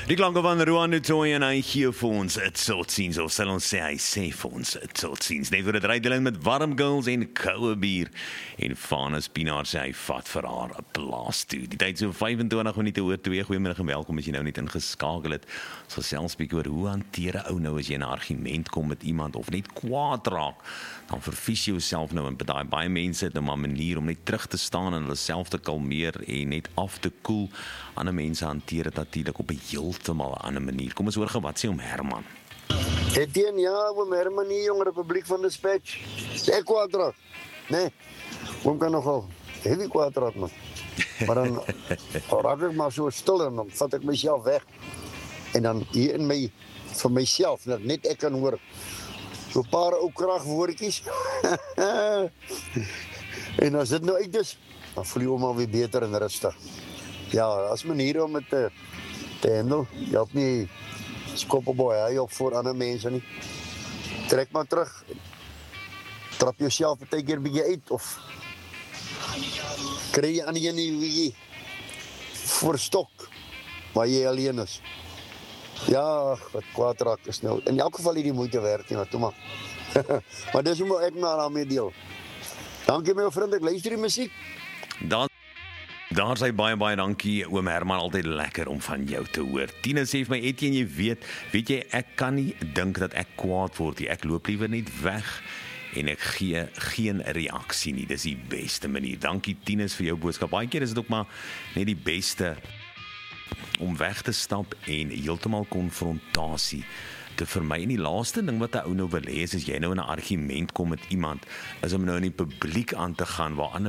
Die klanke van Roan du Toit en hy gee vir ons totsiens, of sal ons sê, hy sê vir ons totsiens. Net vir die rydeling met warm girls en koue bier. En Vanus Pinaar sê hy vat vir haar 'n blaas toe. Die tyd so 25 minute oor 2. Goeiemiddag en welkom as jy nou net ingeskakel het. Ons gesels bietjie oor hoe hanteer 'n ou nou as jy in 'n argument kom met iemand of net kwaad raak. Dan vervies jy jouself nou en baie mense het nou maar 'n manier om net terug te staan en hulle self te kalmeer en net af te koel. Ander mense hanteer dit natuurlik op 'n heeltemal 'n ander manier. Kom ons hoor gou wat sê Herman. Etienne, ja, oom Herman hier, jong Republiek van Dispatch. Ek kwaad raak. Nee, oom kan nogal heavy kwaad raak, man. Maar dan raak ek maar so stil en dan vat ek myself weg. En dan hier in my, vir myself, dat net ek kan hoor, so 'n paar ou kragwoordjies. En as dit nou uit is, dan voel jy hom al weer beter en rustig. Ja, as maniere om het te handle, jy help nie skoppelboy, hy op voor ander mense nie. Trek maar terug, trap jouself partykeer bietjie uit, of kry jy aan die ene wie voorstok, waar jy alleen is. Ja, wat kwaad raak is nou, in elk geval nie die moeite werd nie, maar toe maar. Maar dis hoe ek maar daarmee deel. Dankie my vriend, ek luister die musiek. Daar sê baie dankie oom Herman, altyd lekker om van jou te hoor. Tina sê vir my, Etienne, jy weet jy, ek kan nie dink dat ek kwaad word nie. Ek loop liewer net weg en ek gee geen reaksie nie. Dis die beste manier. Dankie Tinus vir jou boodskap. Baie keer is dit ook maar net die beste om weg te stap en heeltemal konfrontasie te vermy. En die laaste ding wat 'n ou nou wil hê is as jy nou in 'n argument kom met iemand, is om nou in die publiek aan te gaan waar ander